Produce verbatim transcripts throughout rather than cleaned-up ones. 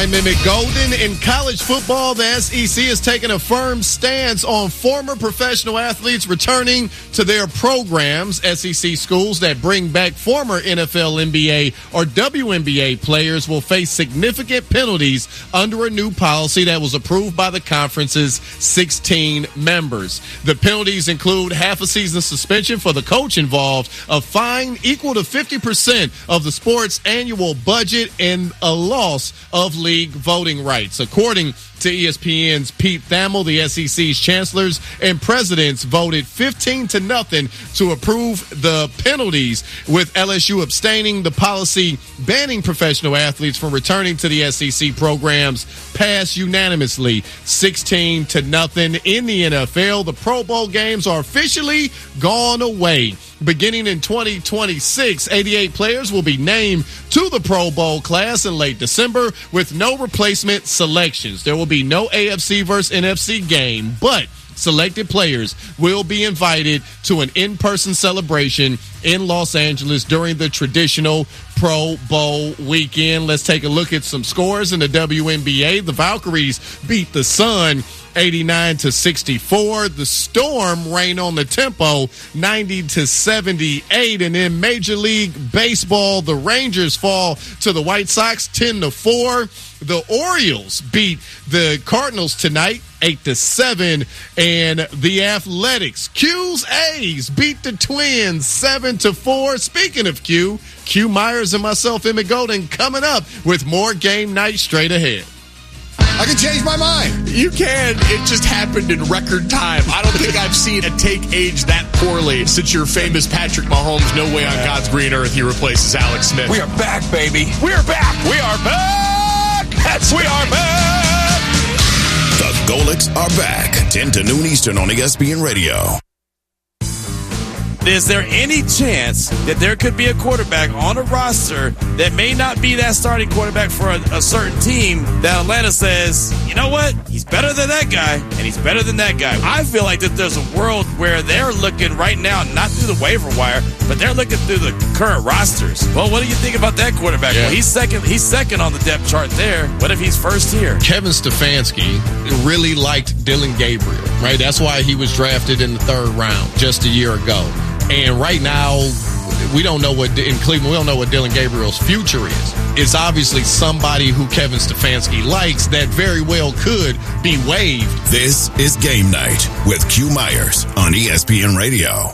I'm Emmett Golden. In college football, the S E C has taken a firm stance on former professional athletes returning to their programs. S E C schools that bring back former N F L, N B A, or W N B A players will face significant penalties under a new policy that was approved by the conference's sixteen members. The penalties include half a season suspension for the coach involved, a fine equal to fifty percent of the sport's annual budget, and a loss of league voting rights. According to E S P N's Pete Thamel, the S E C's chancellors and presidents voted fifteen to nothing to approve the penalties, with L S U abstaining. The policy banning professional athletes from returning to the S E C programs passed unanimously, sixteen to nothing. In the N F L, the Pro Bowl games are officially gone away. Beginning in twenty twenty-six, eighty-eight players will be named to the Pro Bowl class in late December with no replacement selections. There will be no A F C versus N F C game, but selected players will be invited to an in-person celebration in Los Angeles during the traditional Pro Bowl weekend. Let's take a look at some scores in the W N B A. The Valkyries beat the Sun eighty-nine to sixty-four. The Storm rain on the tempo ninety to seventy-eight. And in Major League Baseball, the Rangers fall to the White Sox ten to four. The Orioles beat the Cardinals tonight eight to seven. And the Athletics, Q's A's, beat the Twins seven to four. Speaking of Q, Q Myers and myself, Emmett Golden, coming up with more Game Night straight ahead. I can change my mind. You can. It just happened in record time. I don't think I've seen a take age that poorly since your famous Patrick Mahomes, no way on God's green earth he replaces Alex Smith. We are back, baby. We are back. We are back. That's we are back. The Golics are back. ten to noon Eastern on E S P N Radio. Is there any chance that there could be a quarterback on a roster that may not be that starting quarterback for a, a certain team that Atlanta says, you know what, he's better than that guy, and he's better than that guy? I feel like that there's a world where they're looking right now, not through the waiver wire, but they're looking through the current rosters. Well, what do you think about that quarterback? Yeah. Well, he's second, he's second on the depth chart there. What if he's first here? Kevin Stefanski really liked Dillon Gabriel, right? That's why he was drafted in the third round just a year ago. And right now, we don't know what, in Cleveland, we don't know what Dillon Gabriel's future is. It's obviously somebody who Kevin Stefanski likes that very well could be waived. This is Game Night with Q Myers on E S P N Radio.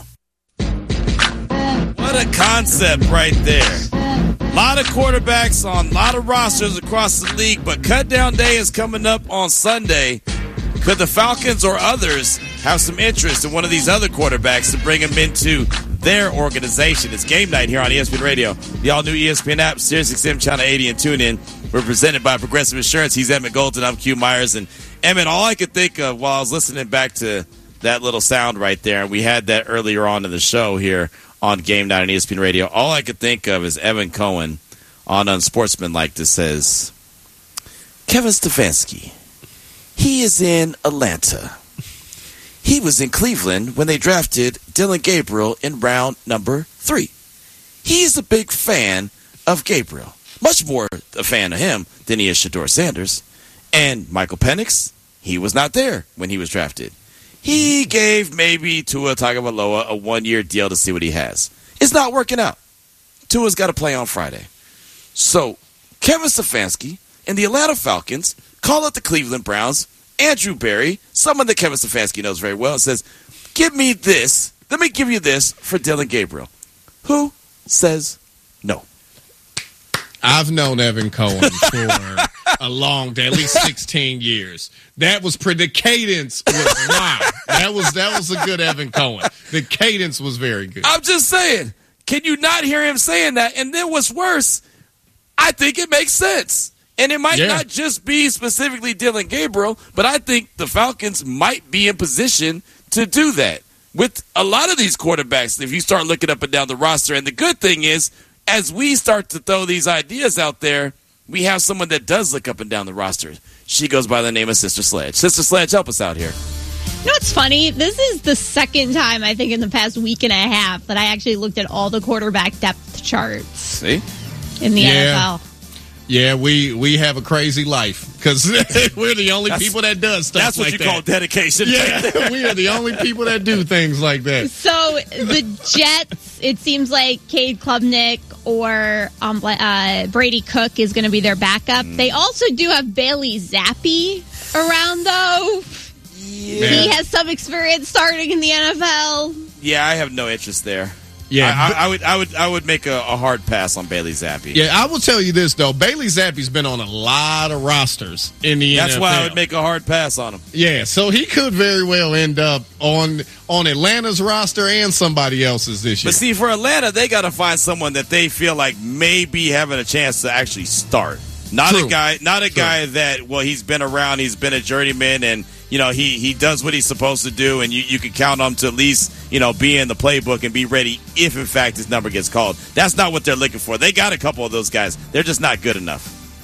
What a concept right there. A lot of quarterbacks on a lot of rosters across the league, but cut down day is coming up on Sunday. Could the Falcons or others have some interest in one of these other quarterbacks to bring them into their organization? It's Game Night here on E S P N Radio, the all-new E S P N app, Sirius X M Channel eighty, and TuneIn. We're presented by Progressive Insurance. He's Emmett Golden. I'm Q Myers. And, Emmett, all I could think of while I was listening back to that little sound right there, and we had that earlier on in the show here on Game Night on E S P N Radio, all I could think of is Evan Cohen on Unsportsmanlike that says, Kevin Stefanski, he is in Atlanta. He was in Cleveland when they drafted Dillon Gabriel in round number three. He's a big fan of Gabriel. Much more a fan of him than he is Shedeur Sanders. And Michael Penix, he was not there when he was drafted. He gave maybe Tua Tagovailoa a one-year deal to see what he has. It's not working out. Tua's got to play on Friday. So, Kevin Stefanski and the Atlanta Falcons call up the Cleveland Browns, Andrew Berry, someone that Kevin Stefanski knows very well, and says, give me this. Let me give you this for Dillon Gabriel. Who says no? I've known Evan Cohen for a long day, at least sixteen years. That was pretty, the cadence was wow. That was, that was a good Evan Cohen. The cadence was very good. I'm just saying, can you not hear him saying that? And then what's worse, I think it makes sense. And it might yeah. not just be specifically Dillon Gabriel, but I think the Falcons might be in position to do that with a lot of these quarterbacks if you start looking up and down the roster. And the good thing is, as we start to throw these ideas out there, we have someone that does look up and down the roster. She goes by the name of Sister Sledge. Sister Sledge, help us out here. You know what's funny? This is the second time, I think, in the past week and a half that I actually looked at all the quarterback depth charts. See? In the yeah. N F L. Yeah, we we have a crazy life because we're the only That's- people that does stuff That's what like you that. call dedication. Yeah, we are the only people that do things like that. So the Jets, it seems like Cade Klubnik or um, uh, Brady Cook is going to be their backup. Mm. They also do have Bailey Zappi around, though. Yeah. He has some experience starting in the N F L. Yeah, I have no interest there. Yeah, I, but- I, I would, I would, I would make a, a hard pass on Bailey Zappi. Yeah, I will tell you this though. Bailey Zappi's been on a lot of rosters in the That's N F L. why I would make a hard pass on him. Yeah, so he could very well end up on on Atlanta's roster and somebody else's this year. But see, for Atlanta, they got to find someone that they feel like may be having a chance to actually start. Not True. a guy, not a True. guy that well, he's been around, he's been a journeyman, and you know he he does what he's supposed to do, and you you can count on him to at least you know be in the playbook and be ready if in fact his number gets called. That's not what they're looking for. They got a couple of those guys. They're just not good enough.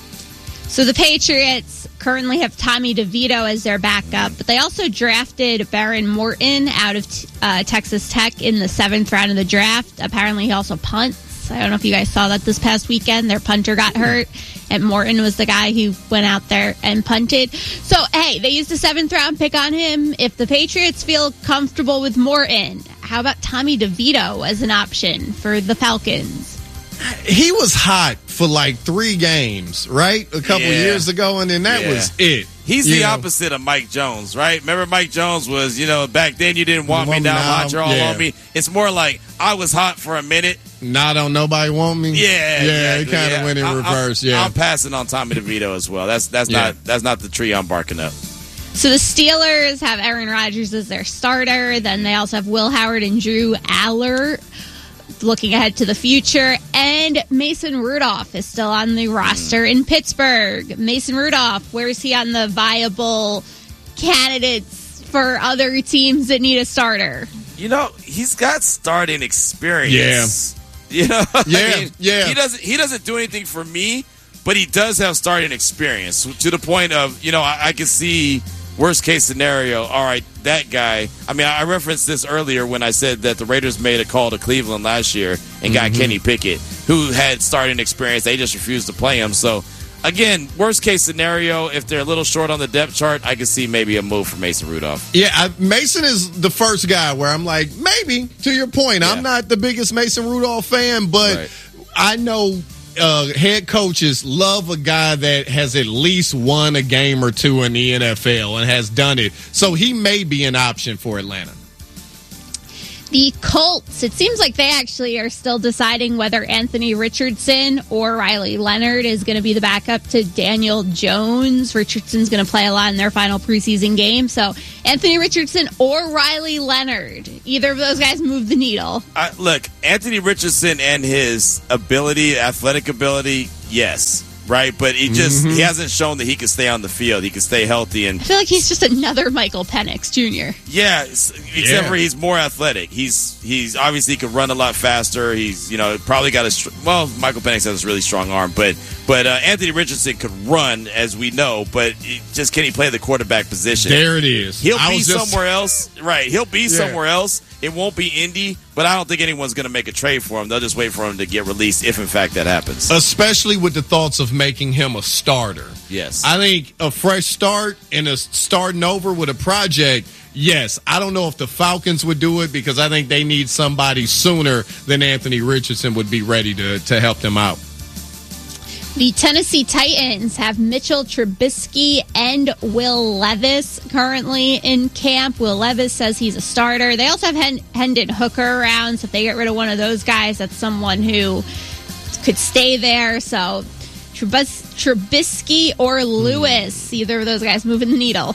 So the Patriots currently have Tommy DeVito as their backup, but they also drafted Baron Morton out of uh, Texas Tech in the seventh round of the draft. Apparently, he also punts. I don't know if you guys saw that this past weekend. Their punter got hurt, and Morton was the guy who went out there and punted. So, hey, they used a seventh round pick on him. If the Patriots feel comfortable with Morton, how about Tommy DeVito as an option for the Falcons? He was hot for like three games, right? A couple Yeah. years ago, and then that Yeah. was it. He's You the know? opposite of Mike Jones, right? Remember Mike Jones was, you know, back then you didn't want me, Want me now now, hot, you're all yeah. on me. It's more like I was hot for a minute. Not don't nobody want me. Yeah, yeah. exactly, It kind of yeah. went in I- I'm- reverse. yeah, I'm passing on Tommy DeVito as well. That's that's Yeah. not that's not the tree I'm barking up. So the Steelers have Aaron Rodgers as their starter. Then they also have Will Howard and Drew Aller looking ahead to the future. And Mason Rudolph is still on the roster in Pittsburgh. Mason Rudolph, where is he on the viable candidates for other teams that need a starter? You know, he's got starting experience. Yeah. You know, Yeah, I mean, yeah. He doesn't he doesn't do anything for me, but he does have starting experience to the point of, you know, I, I can see worst case scenario. All right, that guy. I mean, I referenced this earlier when I said that the Raiders made a call to Cleveland last year and got Mm-hmm. Kenny Pickett, who had starting experience. They just refused to play him. So, again, worst case scenario, if they're a little short on the depth chart, I can see maybe a move for Mason Rudolph. yeah. I, Mason is the first guy where I'm like, maybe. To your point, Yeah. I'm not the biggest Mason Rudolph fan, but Right. I know uh, head coaches love a guy that has at least won a game or two in the N F L and has done it. So he may be an option for Atlanta. The Colts, it seems like they actually are still deciding whether Anthony Richardson or Riley Leonard is going to be the backup to Daniel Jones. Richardson's going to play a lot in their final preseason game. So Anthony Richardson or Riley Leonard, either of those guys move the needle. I, look, Anthony Richardson and his ability, athletic ability, yes, right? But he just he hasn't shown that he can stay on the field. He can stay healthy, and I feel like he's just another Michael Penix Junior yeah, s- except Yeah. for he's more athletic. He's he's obviously he can run a lot faster. He's you know probably got a str- well, Michael Penix has a really strong arm, but but uh, Anthony Richardson could run, as we know, but it, just can he play the quarterback position? There it is. He'll I be was just- somewhere else. Right. He'll be Yeah. somewhere else. It won't be Indy, but I don't think anyone's going to make a trade for him. They'll just wait for him to get released if, in fact, that happens. Especially with the thoughts of making him a starter. Yes. I think a fresh start and a starting over with a project, yes. I don't know if the Falcons would do it because I think they need somebody sooner than Anthony Richardson would be ready to, to help them out. The Tennessee Titans have Mitchell Trubisky and Will Levis currently in camp. Will Levis says he's a starter. They also have Hen- Hendon Hooker around, so if they get rid of one of those guys, that's someone who could stay there. So Trubis- Trubisky or Lewis, either of those guys moving the needle.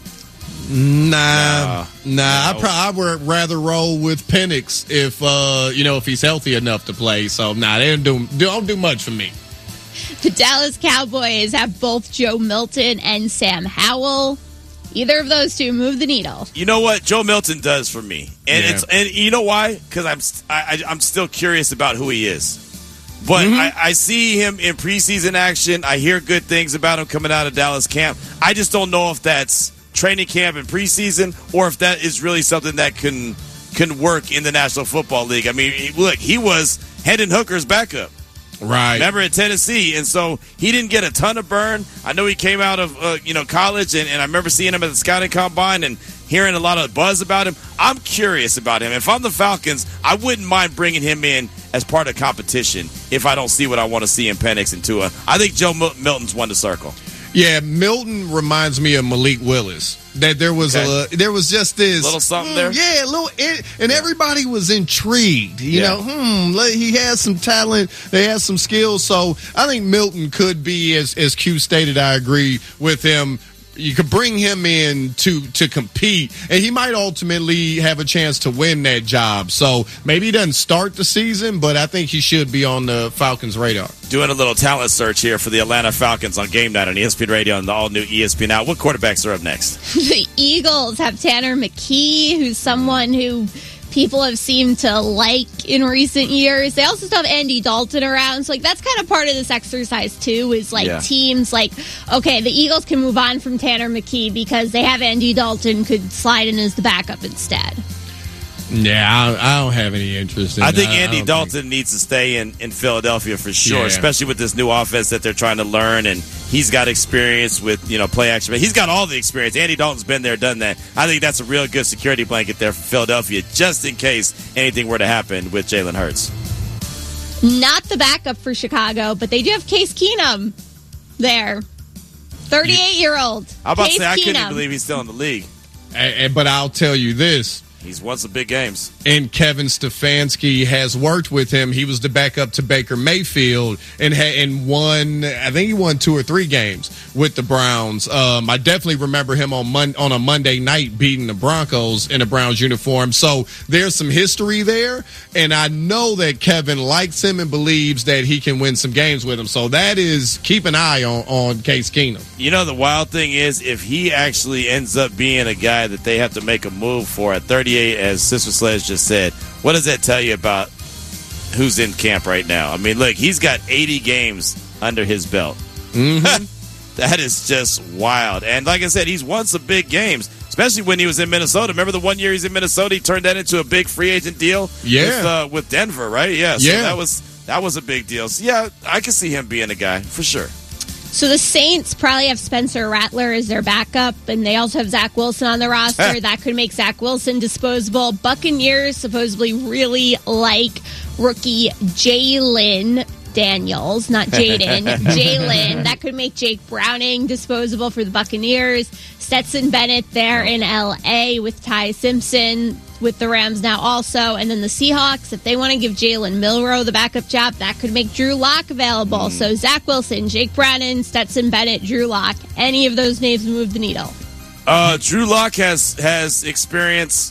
Nah, nah. no. I, pro- I would rather roll with Penix if uh, you know if he's healthy enough to play. So nah, they don't do don't do much for me. The Dallas Cowboys have both Joe Milton and Sam Howell. Either of those two move the needle. You know what Joe Milton does for me, and Yeah. it's and you know why? Because I'm st- I, I, I'm still curious about who he is. But Mm-hmm. I, I see him in preseason action. I hear good things about him coming out of Dallas camp. I just don't know if that's training camp and preseason or if that is really something that can can work in the National Football League. I mean, he- look, he was Hendon Hooker's backup. Right. Remember at Tennessee, and so he didn't get a ton of burn. I know he came out of uh, you know college, and, and I remember seeing him at the scouting combine and hearing a lot of buzz about him. I'm curious about him. If I'm the Falcons, I wouldn't mind bringing him in as part of competition if I don't see what I want to see in Penix and Tua. I think Joe Mil- Milton's won the circle. Yeah, Milton reminds me of Malik Willis. That there was Okay. a there was just this Little something hmm, there? yeah, a little, and everybody was intrigued. You Yeah. know, hmm, like, he has some talent, they have some skills. So I think Milton could be, as as Q stated. I agree with him. You could bring him in to to compete, and he might ultimately have a chance to win that job. So maybe he doesn't start the season, but I think he should be on the Falcons' radar. Doing a little talent search here for the Atlanta Falcons on Game Night on E S P N Radio and the all-new E S P N Now. What quarterbacks are up next? The Eagles have Tanner McKee, who's someone who people have seemed to like in recent years. They also still have Andy Dalton around. So, like, that's kind of part of this exercise, too, is, like, Yeah. teams like, okay, the Eagles can move on from Tanner McKee because they have Andy Dalton could slide in as the backup instead. Yeah, I, I don't have any interest in I think I- I Andy don't Dalton think- needs to stay in, in Philadelphia for sure, Yeah. especially with this new offense that they're trying to learn. And he's got experience with, you know, play action. But he's got all the experience. Andy Dalton's been there, done that. I think that's a real good security blanket there for Philadelphia, just in case anything were to happen with Jalen Hurts. Not the backup for Chicago, but they do have Case Keenum there. thirty-eight-year-old. I'm about Case to say, I couldn't Keenum. even believe he's still in the league. A- a- But I'll tell you this. He's won some big games. And Kevin Stefanski has worked with him. He was the backup to Baker Mayfield and ha- and won. I think he won two or three games with the Browns. Um, I definitely remember him on Mon- on a Monday night beating the Broncos in a Browns uniform. So there's some history there, and I know that Kevin likes him and believes that he can win some games with him. So that is, keep an eye on on Case Keenum. You know, the wild thing is, if he actually ends up being a guy that they have to make a move for at thirty-eight, as Sister Sledge just said, what does that tell you about who's in camp right now? I mean, look, he's got eighty games under his belt. Mm-hmm. That is just wild. And like I said, he's won some big games, especially when he was in Minnesota. Remember the one year he's in Minnesota, he turned that into a big free agent deal Yeah. with, uh, with Denver, right? Yeah, so Yeah. that was that was a big deal. So, yeah, I can see him being a guy for sure. So the Saints probably have Spencer Rattler as their backup, and they also have Zach Wilson on the roster. That could make Zach Wilson disposable. Buccaneers supposedly really like rookie Jalen Daniels, not Jaden. Jalen. That could make Jake Browning disposable for the Buccaneers. Stetson Bennett there in L A with Ty Simpson with the Rams now also. And then the Seahawks, if they want to give Jalen Milroe the backup job, that could make Drew Lock available. Mm. So Zach Wilson, Jake Browning, Stetson Bennett, Drew Lock. Any of those names move the needle. Uh, Drew Lock has has experience.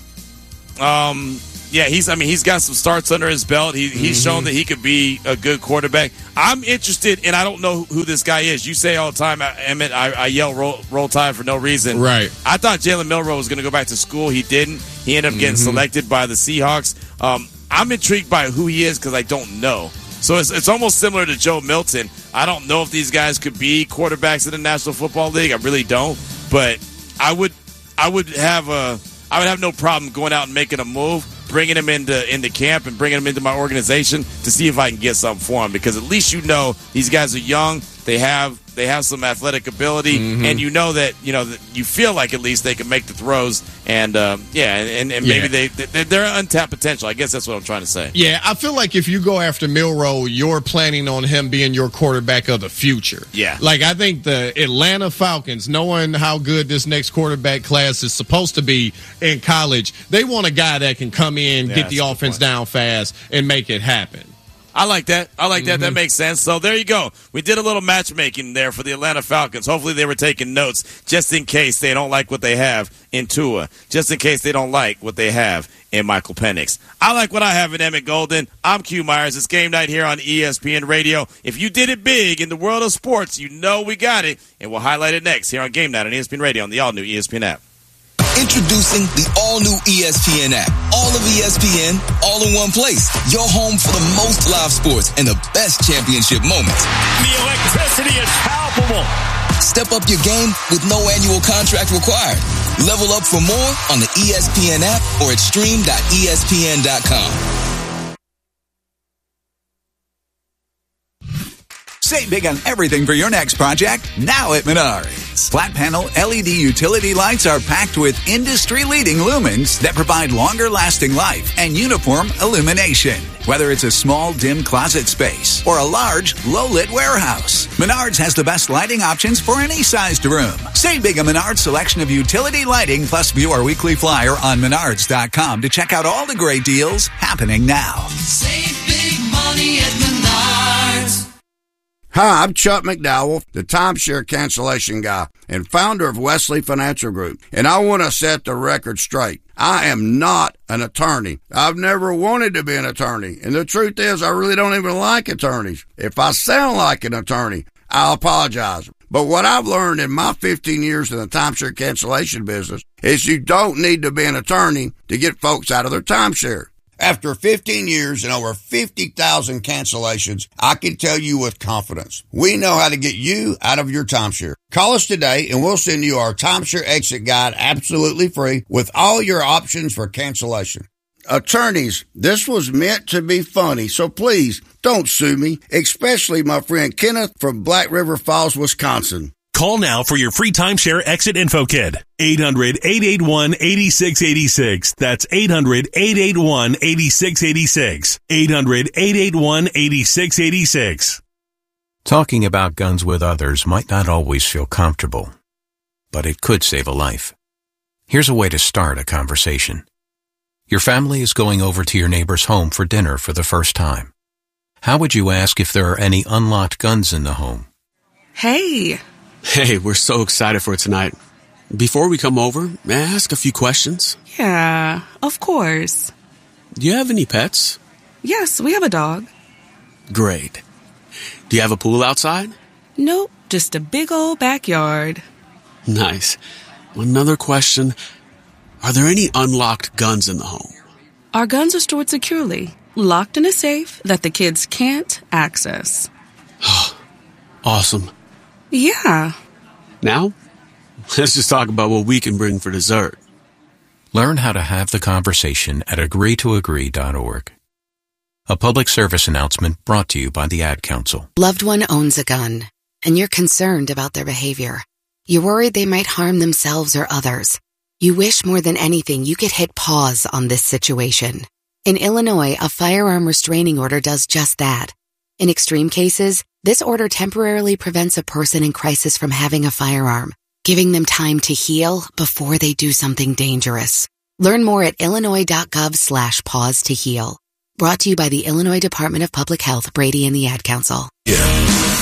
Um, yeah, he's. I mean, he's got some starts under his belt. He, he's Mm-hmm. shown that he could be a good quarterback. I'm interested, and I don't know who this guy is. You say all the time, Emmett, I, I yell roll, roll Tide for no reason. Right. I thought Jalen Milroe was going to go back to school. He didn't. He ended up getting Mm-hmm. selected by the Seahawks. Um, I'm intrigued by who he is because I don't know. So it's, it's almost similar to Joe Milton. I don't know if these guys could be quarterbacks in the National Football League. I really don't. But I would, I would have a, I would have no problem going out and making a move, bringing him into into camp and bringing him into my organization to see if I can get something for him. Because at least you know these guys are young. They have they have some athletic ability, Mm-hmm. and you know that you know that you feel like at least they can make the throws. And um, yeah, and, and maybe Yeah. they they they're untapped potential. I guess that's what I'm trying to say. Yeah, I feel like if you go after Milroe, you're planning on him being your quarterback of the future. Yeah. Like, I think the Atlanta Falcons, knowing how good this next quarterback class is supposed to be in college, they want a guy that can come in, Yeah, get the that's a good offense point. down fast, and make it happen. I like that. I like that. That makes sense. So there you go. We did a little matchmaking there for the Atlanta Falcons. Hopefully they were taking notes just in case they don't like what they have in Tua, just in case they don't like what they have in Michael Penix. I like what I have in Emmett Golden. I'm Q Myers. It's game night here on E S P N Radio. If you did it big in the world of sports, you know we got it, and we'll highlight it next here on Game Night on E S P N Radio on the all-new E S P N app. Introducing the all-new E S P N app. All of E S P N, all in one place. Your home for the most live sports and the best championship moments. The electricity is palpable. Step up your game with no annual contract required. Level up for more on the E S P N app or at stream dot E S P N dot com. Save big on everything for your next project now at Menards. Flat panel L E D utility lights are packed with industry-leading lumens that provide longer-lasting life and uniform illumination. Whether it's a small, dim closet space or a large, low-lit warehouse, Menards has the best lighting options for any sized room. Save big on Menards' selection of utility lighting, plus view our weekly flyer on menards dot com to check out all the great deals happening now. Save big money at Menards. Hi, I'm Chuck McDowell, the timeshare cancellation guy and founder of Wesley Financial Group, and I want to set the record straight. I am not an attorney. I've never wanted to be an attorney, and the truth is I really don't even like attorneys. If I sound like an attorney, I'll apologize. But what I've learned in my fifteen years in the timeshare cancellation business is you don't need to be an attorney to get folks out of their timeshare. After fifteen years and over fifty thousand cancellations, I can tell you with confidence, we know how to get you out of your timeshare. Call us today and we'll send you our timeshare exit guide absolutely free with all your options for cancellation. Attorneys, this was meant to be funny, so please don't sue me, especially my friend Kenneth from Black River Falls, Wisconsin. Call now for your free timeshare exit info kit. eight hundred, eight eight one, eight six eight six. That's eight hundred, eight eight one, eight six eight six. eight hundred, eight eight one, eight six eight six. Talking about guns with others might not always feel comfortable, but it could save a life. Here's a way to start a conversation. Your family is going over to your neighbor's home for dinner for the first time. How would you ask if there are any unlocked guns in the home? Hey. Hey, we're so excited for tonight. Before we come over, may I ask a few questions? Yeah, of course. Do you have any pets? Yes, we have a dog. Great. Do you have a pool outside? Nope, just a big old backyard. Nice. Another question. Are there any unlocked guns in the home? Our guns are stored securely, locked in a safe that the kids can't access. Awesome. Yeah. Now, let's just talk about what we can bring for dessert. Learn how to have the conversation at agree to agree dot org. A public service announcement brought to you by the Ad Council. Loved one owns a gun, and you're concerned about their behavior. You're worried they might harm themselves or others. You wish more than anything you could hit pause on this situation. In Illinois, a firearm restraining order does just that. In extreme cases, this order temporarily prevents a person in crisis from having a firearm, giving them time to heal before they do something dangerous. Learn more at illinois.gov slash pause to heal. Brought to you by the Illinois Department of Public Health, Brady and the Ad Council. Yeah.